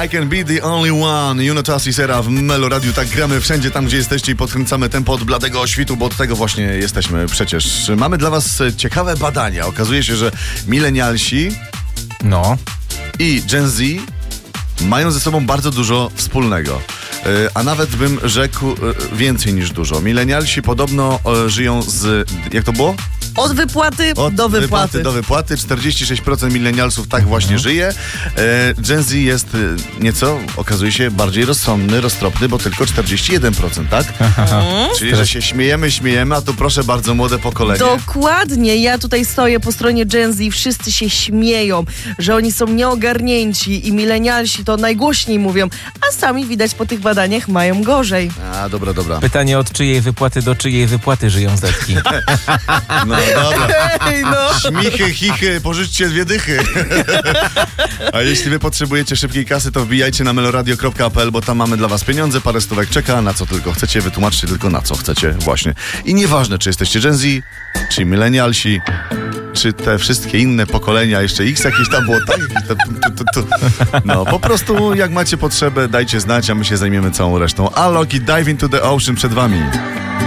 I can be the only one. Juno Czas i Sera w Melo Radio. Tak gramy wszędzie tam, gdzie jesteście i podkręcamy tempo od bladego oświtu, bo od tego właśnie jesteśmy przecież. Mamy dla was ciekawe badania. Okazuje się, że milenialsi i Gen Z mają ze sobą bardzo dużo wspólnego. A nawet bym rzekł więcej niż dużo. Milenialsi podobno żyją z... Jak to było? Od wypłaty do wypłaty. Do wypłaty. 46% milenialsów tak właśnie żyje. Gen Z jest nieco, okazuje się, bardziej rozsądny, roztropny, bo tylko 41%, tak? Czyli, że się śmiejemy, a tu proszę bardzo, młode pokolenie. Dokładnie. Ja tutaj stoję po stronie Gen Z i wszyscy się śmieją, że oni są nieogarnięci i milenialsi to najgłośniej mówią, a sami widać po tych badaniach mają gorzej. A, dobra. Pytanie, od czyjej wypłaty do czyjej wypłaty żyją zetki? No dobra. Hej, no. Śmichy, chichy, pożyczcie 2 dychy. A jeśli wy potrzebujecie szybkiej kasy, to wbijajcie na meloradio.pl, bo tam mamy dla was pieniądze, parę stówek czeka, na co tylko chcecie, wytłumaczcie tylko na co chcecie właśnie. I nieważne, czy jesteście Gen Z, czy milenialsi, czy te wszystkie inne pokolenia, jeszcze X jakieś tam było, tak? No, po prostu jak macie potrzebę, dajcie znać, a my się zajmiemy całą resztą. Alok i Dive into the Ocean przed wami.